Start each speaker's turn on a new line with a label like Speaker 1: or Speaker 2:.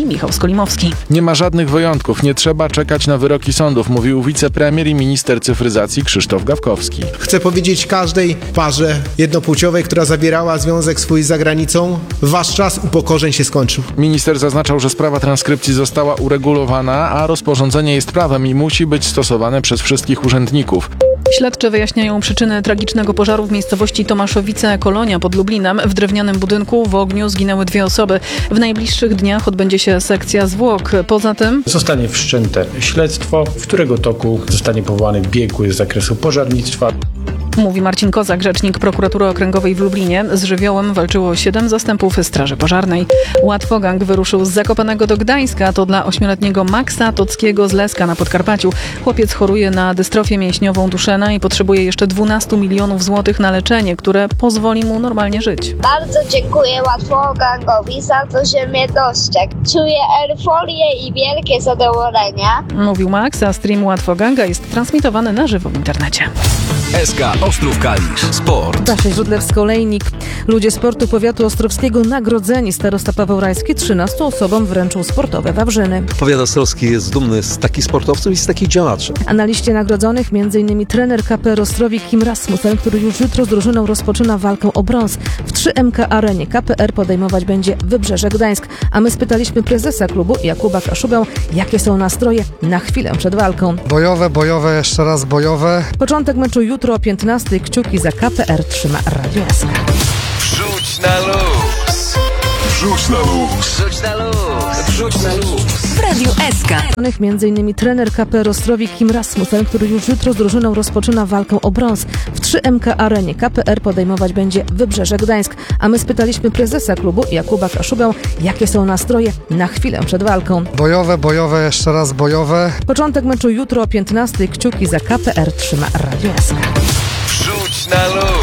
Speaker 1: mówi Michał Skolimowski.
Speaker 2: Nie ma żadnych wyjątków, nie trzeba czekać na wyroki sądów, mówił wicepremier i minister cyfryzacji Krzysztof Gawkowski.
Speaker 3: Chcę powiedzieć każdej parze jednopłciowej, która zawierała związek swój za granicą, wasz czas upokorzeń się skończył.
Speaker 2: Minister zaznaczał, że sprawa transkrypcji została uregulowana, a rozporządzenie jest prawem i musi być stosowane przez wszystkich urzędników.
Speaker 1: Śledczy wyjaśniają przyczyny tragicznego pożaru w miejscowości Tomaszowice-Kolonia pod Lublinem. W drewnianym budynku w ogniu zginęły 2 osoby. W najbliższych dniach odbędzie się sekcja zwłok. Poza tym
Speaker 4: zostanie wszczęte śledztwo, w którego toku zostanie powołany biegły z zakresu pożarnictwa.
Speaker 1: Mówi Marcin Kozak, rzecznik prokuratury okręgowej w Lublinie. Z żywiołem walczyło 7 zastępów straży pożarnej. Łatwogang wyruszył z Zakopanego do Gdańska. To dla 8-letniego Maxa Tockiego z Leska na Podkarpaciu. Chłopiec choruje na dystrofię mięśniową Duchenne i potrzebuje jeszcze 12 milionów złotych na leczenie, które pozwoli mu normalnie żyć.
Speaker 5: Bardzo dziękuję Łatwogangowi za to, że mnie dostrzegł. Czuję euforię i wielkie zadowolenie.
Speaker 1: Mówił Max, a stream Łatwoganga jest transmitowany na żywo w internecie.
Speaker 6: SK Ostrów Kalisz. Sport.
Speaker 7: Basia Źródlewsko-Olejnik. Ludzie sportu powiatu ostrowskiego nagrodzeni. Starosta Paweł Rajski 13 osobom wręczył sportowe wawrzyny.
Speaker 8: Powiat ostrowski jest dumny z takich sportowców i z takich działaczy.
Speaker 7: A na liście nagrodzonych m.in. trener KPR Ostrowi Kim Rasmussen, który już jutro z drużyną rozpoczyna walkę o brąz. W 3MK Arenie KPR podejmować będzie Wybrzeże Gdańsk. A my spytaliśmy prezesa klubu Jakuba Kaszubę, jakie są nastroje na chwilę przed walką.
Speaker 9: Bojowe, jeszcze raz bojowe.
Speaker 7: Początek meczu jutro o 15:00. Kciuki za KPR trzyma Radio SK.
Speaker 6: Wrzuć na luz. Wrzuć na luz. Wrzuć na luz. Wrzuć na luz.
Speaker 7: W Radiu SK. M.in. trener KPR Ostrowi Kim Rasmussen, który już jutro z drużyną rozpoczyna walkę o brąz. W 3MK Arenie KPR podejmować będzie Wybrzeże Gdańsk. A my spytaliśmy prezesa klubu Jakuba Kaszubę, jakie są nastroje na chwilę przed walką.
Speaker 9: Bojowe, jeszcze raz bojowe.
Speaker 7: Początek meczu jutro o 15:00. Kciuki za KPR trzyma Radio SK.
Speaker 6: Wrzuć na luz.